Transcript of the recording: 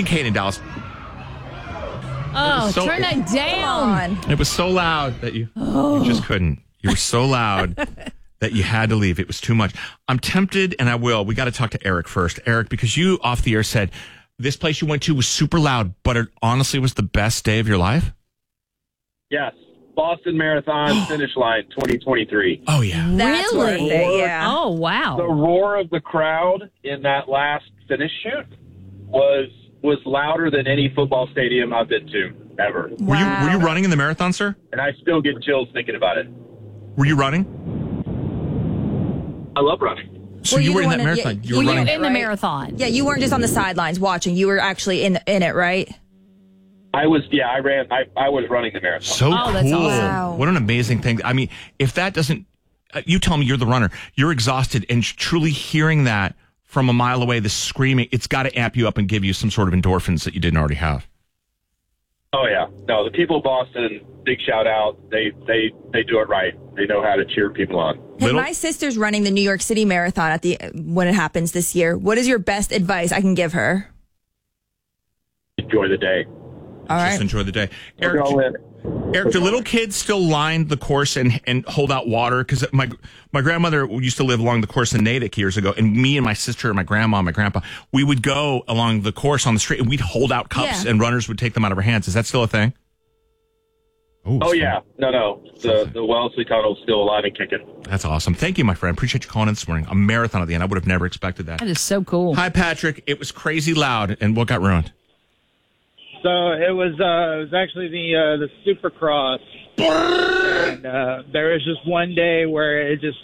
Kincaid in Dallas. Oh, turn that down. It was so loud that you just couldn't. You were so loud that you had to leave. It was too much. I'm tempted, and I will. We got to talk to Eric first. Eric, because you off the air said this place you went to was super loud, but it honestly was the best day of your life? Yes. Boston Marathon finish line 2023. Oh, yeah. That's worth it, yeah. Oh, wow. The roar of the crowd in that last finish shoot was louder than any football stadium I've been to ever. Were you running in the marathon, sir? And I still get chills thinking about it. Were you running? I love running. So you were in that marathon. You were running. in the marathon. Yeah, you weren't just on the sidelines watching. You were actually in it, right? I was running the marathon. So cool. That's awesome. Wow. What an amazing thing. I mean, if that doesn't, you tell me you're the runner, you're exhausted, and truly hearing that from a mile away, the screaming, it's got to amp you up and give you some sort of endorphins that you didn't already have. Oh, yeah. No, the people of Boston, big shout out. They do it right. They know how to cheer people on. Hey, my sister's running the New York City Marathon when it happens this year. What is your best advice I can give her? Enjoy the day. All right. Just enjoy the day. We're all in. Eric, do little kids still line the course and hold out water? Because my grandmother used to live along the course in Natick years ago, and me and my sister and my grandma and my grandpa, we would go along the course on the street, and we'd hold out cups, and runners would take them out of our hands. Is that still a thing? Oh, yeah. No. The Wellesley Tunnel's still alive and kicking. That's awesome. Thank you, my friend. Appreciate you calling in this morning. A marathon at the end. I would have never expected that. That is so cool. Hi, Patrick. It was crazy loud, and what got ruined? So it was actually the Supercross, and there was just one day where it just